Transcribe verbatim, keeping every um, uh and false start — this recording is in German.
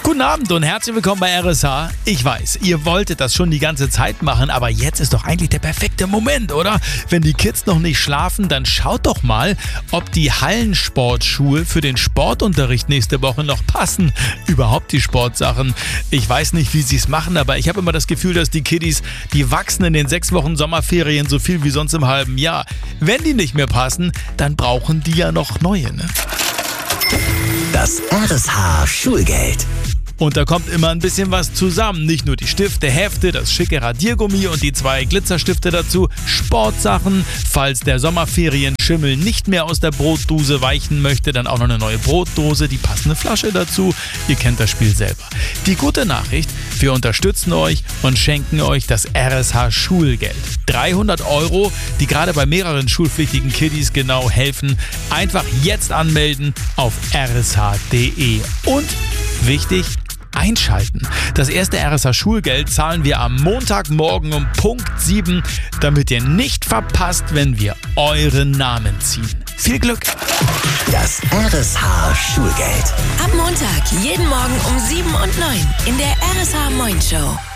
Guten Abend und herzlich willkommen bei R S H. Ich weiß, ihr wolltet das schon die ganze Zeit machen, aber jetzt ist doch eigentlich der perfekte Moment, oder? Wenn die Kids noch nicht schlafen, dann schaut doch mal, ob die Hallensportschuhe für den Sportunterricht nächste Woche noch passen. Überhaupt die Sportsachen. Ich weiß nicht, wie sie es machen, aber ich habe immer das Gefühl, dass die Kiddies, die wachsen in den sechs Wochen Sommerferien so viel wie sonst im halben Jahr. Wenn die nicht mehr passen, dann brauchen die ja noch neue, ne? Das R S H Schulgeld. Und da kommt immer ein bisschen was zusammen. Nicht nur die Stifte, Hefte, das schicke Radiergummi und die zwei Glitzerstifte dazu. Sportsachen, falls der Sommerferien-Schimmel nicht mehr aus der Brotdose weichen möchte, dann auch noch eine neue Brotdose, die passende Flasche dazu. Ihr kennt das Spiel selber. Die gute Nachricht, wir unterstützen euch und schenken euch das R S H Schulgeld. dreihundert Euro, die gerade bei mehreren schulpflichtigen Kiddies genau helfen. Einfach jetzt anmelden auf r s h punkt d e. Und wichtig, einschalten. Das erste R S H Schulgeld zahlen wir am Montagmorgen um Punkt sieben, damit ihr nicht verpasst, wenn wir euren Namen ziehen. Viel Glück! Das R S H Schulgeld. Ab Montag jeden Morgen um sieben und neun in der R S H Moin Show.